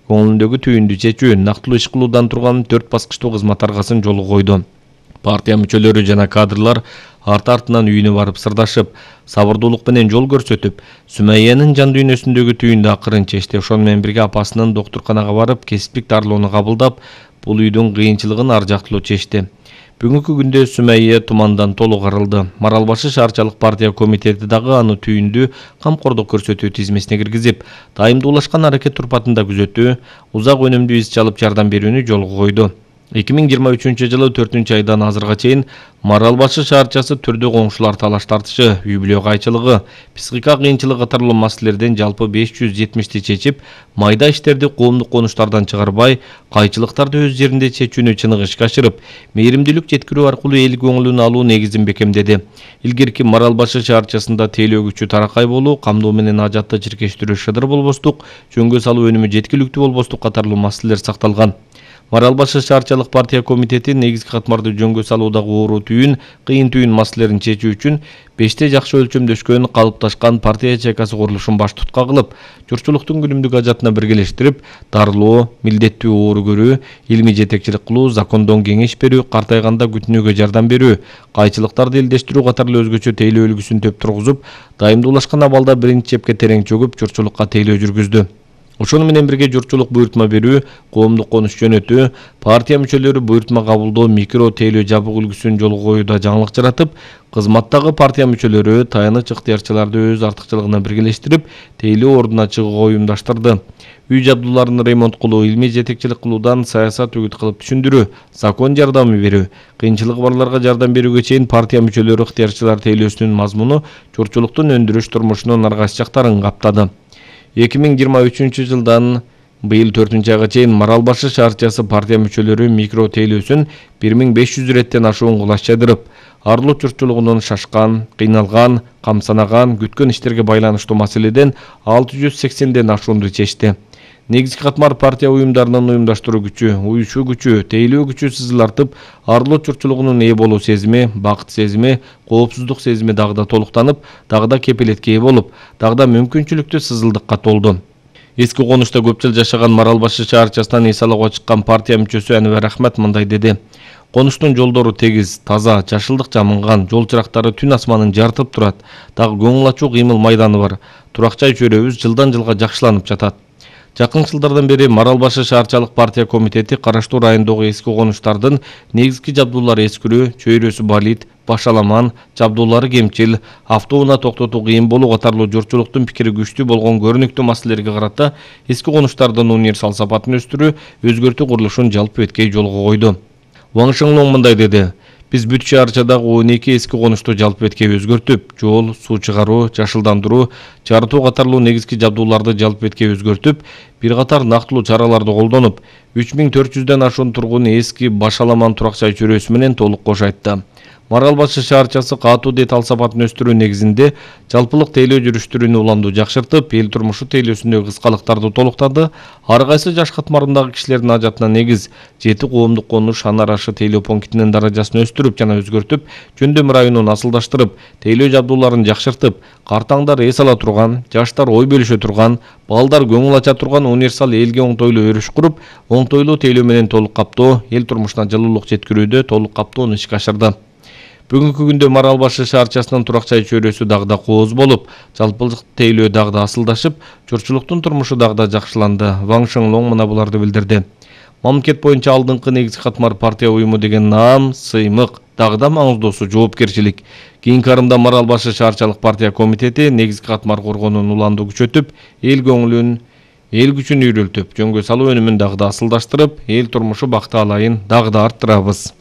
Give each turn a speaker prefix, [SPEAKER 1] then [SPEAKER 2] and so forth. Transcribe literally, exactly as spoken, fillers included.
[SPEAKER 1] көңүлүндөгү түйүндү чечүү, нактылуу иш кылуудан турган төрт баскычтуу кызмат аргасын жолго койду. Партия мүчөлөрү жана кадрлар арты-артынан үйүнө барып сырдашып, сабырдуулук менен жол көрсөтүп, Сүмайянын жан дүйнөсүндөгү түйүндү акырын чечти. Ошону менен бирге апасынын доктурканага барып, кесиптик дарылоону кабылдап, бул үйдүн кыйынчылыгын ар жактылуу чечти. Бүгүнкү күндө Сүмайя тумандан толук арылды. Маралбашы шаарчалык партия комитети дагы аны түйүндү камкордук көрсөтүү тизмесине киргизип, дайымдуулашкан аракет турпатында күзөтүү, узак өнүмдүү ис чалып жардам берүүнү жолго койду. эки миң жыйырма үчүнчү жылы төртүнчү айдан азырга чейин Маралбашы шаарчасы түрдүү коңшулар талаш тартышы, үй-бүлө кайчылыгы, психика кыйынчылыгы катарлуу маселелерден жалпы беш жүз жетимишти чечип, майда иштерди коомдук конуштардан чыгарбай, кайчылыктарды өз жеринде чечүүнү чыныгы ишке ашырып, мээримдүүлүк жеткирүү аркылуу эл көңүлүн алуу негизин бекемдеди. Илгерки Маралбашы шаарчасында тейлөө күчү таракай болуу, камдоо менен ажатты чиркештирүү шыдыр болбостук, жөнгө салуу өнүмү жеткиликтүү болбостук катарлуу маселелер сакталган. Маралбашы шаарчалык партия комитети негизги катмарды жөнгө салуудагы оору түйүн, кыйын түйүн маселелерин чечүү үчүн беште жакшы өлчөмдөшкөн, калыпташкан партия ячейкасы курулушун баш tutка кылып, журтчулуктун күнүмдүк ажатына биргелештирип, дарылоо, милдеттүү оору көрүү, илмий жетекчилик кылуу, закондон кеңеш берүү, картайганда күтүнүүгө жардам берүү, кайчылыктарды элдештирүү катарлуу өзгөчө тейлөө үлгүсүн төп тургузуп, дайымдуулашкан абалда биринчи чепке терең чөгүп, журтчулукка тейлөө жүргүздү. Ошону менен бирге журтчулук буйртма берүү, коомдук конуш жөнөтүү, партия мүчөлөрү буйртма кабылдоо, микро тейлөө жабык үлгүсүн жолго коюуда жаңылык жаратып, кызматтагы партия мүчөлөрү таяныч ыктыярчыларды өз артыкчылыгына биргелештирип, тейлөө ордуна чыгууга уюмдаштырды. Үй жабдууларын ремонт кылуу, илмий жетекчилик кылуудан саясат үгүт кылып түшүндүрүү, закон жардамы берүү, кыйынчылыгы барларга жардам берүүгө чейин партия мүчөлөрү ыктыярчылар тейлөөсүнүн мазмуну, журтчулуктун өндүрүш турмушунун ар кайсы жактарын каптады. эки миң жыйырма үчүнчү жылдан быйыл төртүнчү айга чейин Маралбашы шаарчасы партия мүчөлөрү микро тейлөөсүн бир миң беш жүз иреттен ашуун кулач жайдырып, арлык журтчулугунун шашкан, кыйналган, камсанаган, күткөн иштерге байланыштуу маселеден алты жүз сексенден ашуунду чечти. Негизги катмар партия уюмдарынын уюмдаштыруу күчү, уюшуу күчү, тейлөө күчү сызылартып, арлык журтчулугунун ээ болуу сезими, бакыт сезими, коопсуздук сезими дагы да толуктанып, дагы да кепилетке ээ болуп, дагы да мүмкүнчүлүктүү сызылдыкка толду. Эски конушта көп жыл жашаган Маралбашы шаарчасынан эс алууга чыккан партия мүчөсү Анвар Ахмат мындай деди. Конуштун жолдору тегиз, таза, жашылдык жамынган, жол чырактары түн асманын жарытып турат, дагы көңүл ачуу кыймыл майданы бар. Турак-жай чөйрөбүз жылдан жылга жакшыланып жатат. Жакын жылдардан бери Маралбашы шаарчалык партия комитети караштуу райондогу эски конуштардын негизги жабдуулары эскирүү, чөйрөсү балит, башаламан, жабдуулары кемчил, автоунаа токтотуу кыйын болуу катарлуу журтчулуктун пикири күчтүү болгон көрүнүктүү маселелерге карата эски конуштардын универсал сапатын өстүрүү, өзгөртүү курулушун жалпы эткей жолго койду. Ваң Шыңлоң мындай деди. Биз бүт шаарчадагы он эки эски конушту жалпы эткей өзгөртүп, жол, суу чыгаруу, жашылдандыруу, жарытуу катарлуу негизги жабдууларды жалпы эткей өзгөртүп, бир катар нактылуу чараларды колдонуп, үч миң төрт жүздөн ашуун тургун эски Башаламан турак-жай чөйрөсү менен толук кош айтты. Маралбашы шаарчасы катуу деталь сапатын өстүрүү негизинде жалпылык тейлөө жүрүштөрүнү уламдуу жакшыртып, эл турмушу тейлөөсүндөгү кыскалыктарды толуктады. Ар кайсы жаш катмарындагы кишилердин ажатына негиз жети коомдук конуш аны арашы тейлөө пунктинин даражасын өстүрүп жана өзгөртүп, жөндөм районун асылдаштырып, тейлөө жабдууларын жакшыртып, картаңдар эс ала турган, жаштар ой бөлүшө турган, балдар көңүл ача турган универсал элге оңтойлуу өрүш куруп, оңтойлуу тейлөө менен толук каптоо, эл турмушуна жылуулук жеткирүүдө толук каптоону ишке ашырды. Бүгүнкү күндө Маралбашы шаарчасынын турак-жай чөйрөсү дагы да кооз болуп, жалпылык тейлөө дагы да асылдашып, журтчулуктун турмушу дагы да жакшыланды. Ваң Шыңлоң мына буларды билдирди. Мамлекет боюнча алдыңкы негизги катмар партия уюму деген наам, сыймык, дагы да маңыздуусу жоопкерчилик. Кийинки арымда Маралбашы шаарчалык партия комитети негизги катмар коргоонун уланды күчөтүп, эл көңүлүн, эл күчүн үйрөлтүп, жөнгө салуу өнүмүн дагы да асылдаштырып, эл турмушу бакты алайын дагы да арттырабыз.